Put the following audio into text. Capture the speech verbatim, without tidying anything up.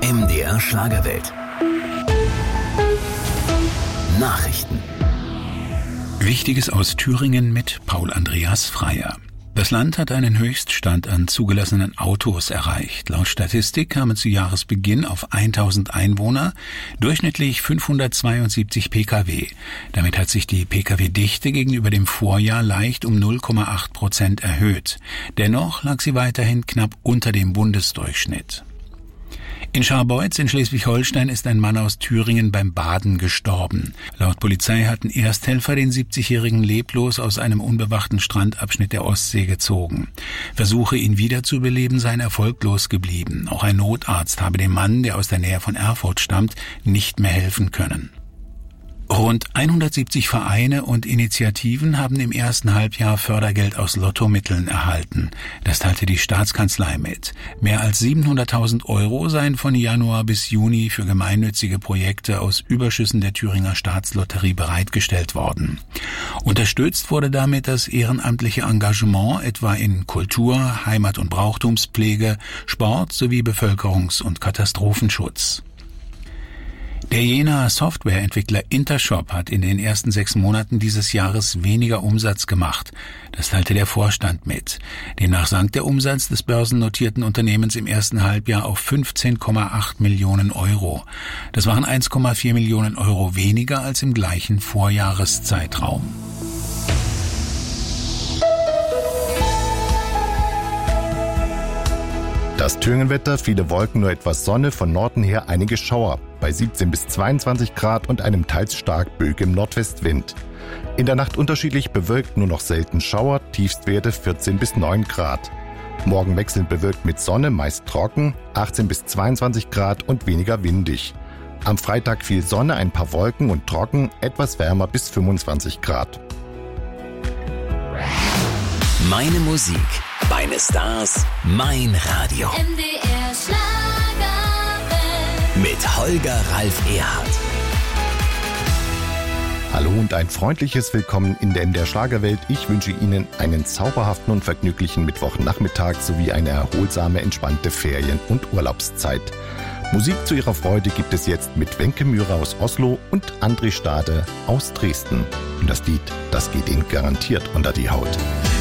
M D R Schlagerwelt. Nachrichten. Wichtiges aus Thüringen mit Paul Andreas Freier. Das Land hat einen Höchststand an zugelassenen Autos erreicht. Laut Statistik kamen zu Jahresbeginn auf tausend Einwohner durchschnittlich fünfhundertzweiundsiebzig Pkw. Damit hat sich die Pkw-Dichte gegenüber dem Vorjahr leicht um null Komma acht Prozent erhöht. Dennoch lag sie weiterhin knapp unter dem Bundesdurchschnitt. In Scharbeutz in Schleswig-Holstein ist ein Mann aus Thüringen beim Baden gestorben. Laut Polizei hatten Ersthelfer den siebzigjährigen leblos aus einem unbewachten Strandabschnitt der Ostsee gezogen. Versuche, ihn wiederzubeleben, seien erfolglos geblieben. Auch ein Notarzt habe dem Mann, der aus der Nähe von Erfurt stammt, nicht mehr helfen können. Rund hundertsiebzig Vereine und Initiativen haben im ersten Halbjahr Fördergeld aus Lottomitteln erhalten. Das teilte die Staatskanzlei mit. Mehr als siebenhunderttausend Euro seien von Januar bis Juni für gemeinnützige Projekte aus Überschüssen der Thüringer Staatslotterie bereitgestellt worden. Unterstützt wurde damit das ehrenamtliche Engagement etwa in Kultur, Heimat- und Brauchtumspflege, Sport sowie Bevölkerungs- und Katastrophenschutz. Der Jenaer Softwareentwickler Intershop hat in den ersten sechs Monaten dieses Jahres weniger Umsatz gemacht. Das teilte der Vorstand mit. Demnach sank der Umsatz des börsennotierten Unternehmens im ersten Halbjahr auf fünfzehn Komma acht Millionen Euro. Das waren eins Komma vier Millionen Euro weniger als im gleichen Vorjahreszeitraum. Das Thüringenwetter, viele Wolken, nur etwas Sonne, von Norden her einige Schauer, bei siebzehn bis zweiundzwanzig Grad und einem teils stark böigem Nordwestwind. In der Nacht unterschiedlich bewölkt, nur noch selten Schauer, Tiefstwerte vierzehn bis neun Grad. Morgen wechselnd bewölkt mit Sonne, meist trocken, achtzehn bis zweiundzwanzig Grad und weniger windig. Am Freitag viel Sonne, ein paar Wolken und trocken, etwas wärmer bis fünfundzwanzig Grad. Meine Musik, meine Stars, mein Radio. M D R Schlagerwelt. Mit Holger Ralf Erhardt. Hallo und ein freundliches Willkommen in der M D R Schlagerwelt. Ich wünsche Ihnen einen zauberhaften und vergnüglichen Mittwochnachmittag sowie eine erholsame, entspannte Ferien- und Urlaubszeit. Musik zu Ihrer Freude gibt es jetzt mit Wenke Mührer aus Oslo und André Stade aus Dresden. Und das Lied, das geht Ihnen garantiert unter die Haut.